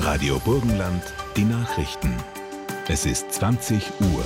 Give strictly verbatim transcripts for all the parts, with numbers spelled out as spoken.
Radio Burgenland, die Nachrichten. Es ist zwanzig Uhr.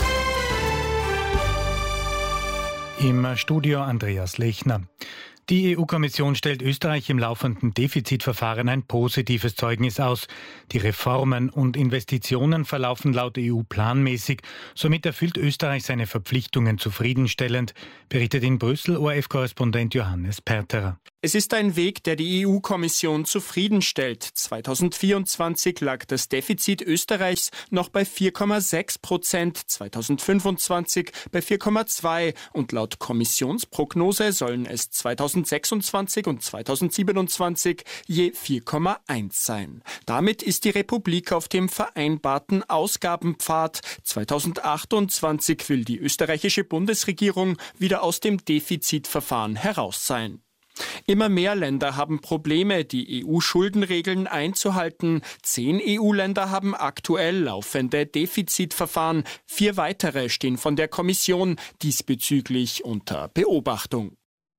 Im Studio Andreas Lechner. Die E U-Kommission stellt Österreich im laufenden Defizitverfahren ein positives Zeugnis aus. Die Reformen und Investitionen verlaufen laut E U planmäßig. Somit erfüllt Österreich seine Verpflichtungen zufriedenstellend, berichtet in Brüssel O R F-Korrespondent Johannes Perterer. Es ist ein Weg, der die E U-Kommission zufriedenstellt. zweitausendvierundzwanzig lag das Defizit Österreichs noch bei vier Komma sechs Prozent, zweitausendfünfundzwanzig bei vier Komma zwei und laut Kommissionsprognose sollen es zweitausendsechsundzwanzig und zweitausendsiebenundzwanzig je vier Komma eins sein. Damit ist die Republik auf dem vereinbarten Ausgabenpfad. zweitausendzweiundzwanzig will die österreichische Bundesregierung wieder aus dem Defizitverfahren heraus sein. Immer mehr Länder haben Probleme, die E U-Schuldenregeln einzuhalten. Zehn E U-Länder haben aktuell laufende Defizitverfahren. Vier weitere stehen von der Kommission diesbezüglich unter Beobachtung.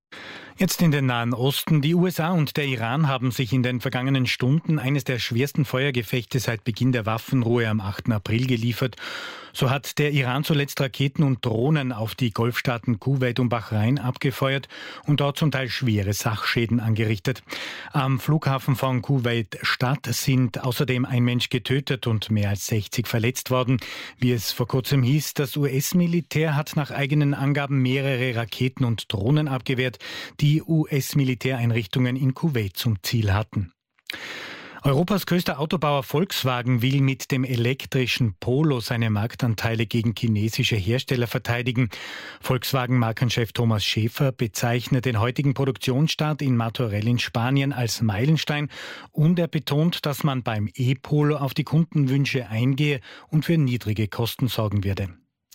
Jetzt in den Nahen Osten. Die U S A und der Iran haben sich in den vergangenen Stunden eines der schwersten Feuergefechte seit Beginn der Waffenruhe am achten April geliefert. So hat der Iran zuletzt Raketen und Drohnen auf die Golfstaaten Kuwait und Bahrain abgefeuert und dort zum Teil schwere Sachschäden angerichtet. Am Flughafen von Kuwait-Stadt sind außerdem ein Mensch getötet und mehr als sechzig verletzt worden. Wie es vor kurzem hieß, das U S-Militär hat nach eigenen Angaben mehrere Raketen und Drohnen abgewehrt, die U S-Militäreinrichtungen in Kuwait zum Ziel hatten. Europas größter Autobauer Volkswagen will mit dem elektrischen Polo seine Marktanteile gegen chinesische Hersteller verteidigen. Volkswagen-Markenchef Thomas Schäfer bezeichnet den heutigen Produktionsstart in Martorell in Spanien als Meilenstein und er betont, dass man beim E-Polo auf die Kundenwünsche eingehe und für niedrige Kosten sorgen werde.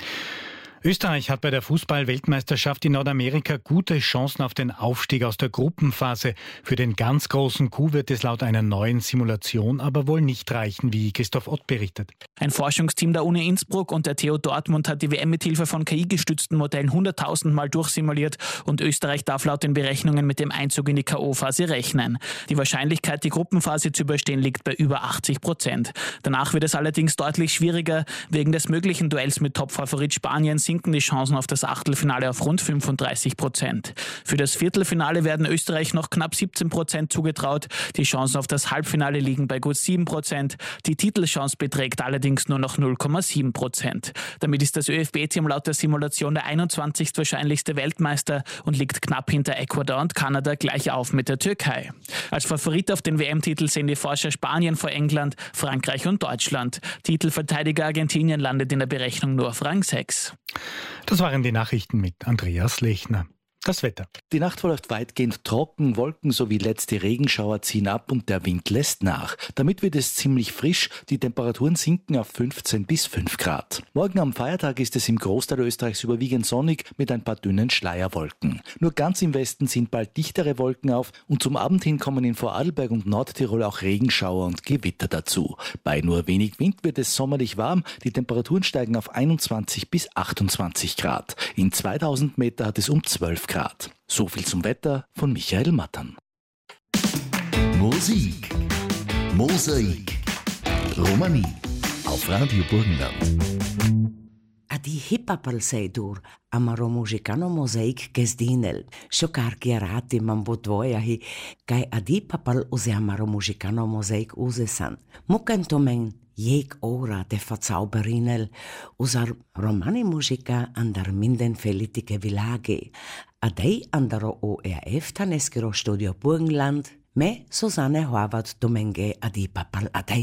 Österreich hat bei der Fußball-Weltmeisterschaft in Nordamerika gute Chancen auf den Aufstieg aus der Gruppenphase. Für den ganz großen Coup wird es laut einer neuen Simulation aber wohl nicht reichen, wie Christoph Ott berichtet. Ein Forschungsteam der Uni Innsbruck und der T U Dortmund hat die W M mit Hilfe von K I-gestützten Modellen hunderttausend Mal durchsimuliert und Österreich darf laut den Berechnungen mit dem Einzug in die K O-Phase rechnen. Die Wahrscheinlichkeit, die Gruppenphase zu überstehen, liegt bei über achtzig Prozent. Danach wird es allerdings deutlich schwieriger. Wegen des möglichen Duells mit Topfavorit Spanien sinken die Chancen auf das Achtelfinale auf rund fünfunddreißig Prozent. Für das Viertelfinale werden Österreich noch knapp siebzehn Prozent zugetraut. Die Chancen auf das Halbfinale liegen bei gut sieben Prozent. Die Titelchance beträgt allerdings nur noch null Komma sieben Prozent. Damit ist das ÖFB-Team laut der Simulation der einundzwanzigste wahrscheinlichste Weltmeister und liegt knapp hinter Ecuador und Kanada gleich auf mit der Türkei. Als Favorit auf den W M-Titel sehen die Forscher Spanien vor England, Frankreich und Deutschland. Titelverteidiger Argentinien landet in der Berechnung nur auf Rang sechs. Das waren die Nachrichten mit Andreas Lechner. Das Wetter. Die Nacht verläuft weitgehend trocken, Wolken sowie letzte Regenschauer ziehen ab und der Wind lässt nach. Damit wird es ziemlich frisch, die Temperaturen sinken auf fünfzehn bis fünf Grad. Morgen am Feiertag ist es im Großteil Österreichs überwiegend sonnig mit ein paar dünnen Schleierwolken. Nur ganz im Westen sind bald dichtere Wolken auf und zum Abend hin kommen in Vorarlberg und Nordtirol auch Regenschauer und Gewitter dazu. Bei nur wenig Wind wird es sommerlich warm, die Temperaturen steigen auf einundzwanzig bis achtundzwanzig Grad. In zweitausend Meter hat es um zwölf Grad. Grad. So viel zum Wetter von Michael Mattern. Musik. Mosaik. Romani. Auf Radio Burgenland. Adi hip-hopal sejdur, amaro muzikano mozaik gesdinel. Šokar kjerati mambo dvojahi, kaj adi papal uze amaro muzikano mozaik uzesan. Mukantomen jeg ora de verzauberinel, usar romani muzika andar minden felitike vilage. Adei andaro O R F Taneskero Studio Burgenland, me Susanne Horvath Domenge adi papal adei.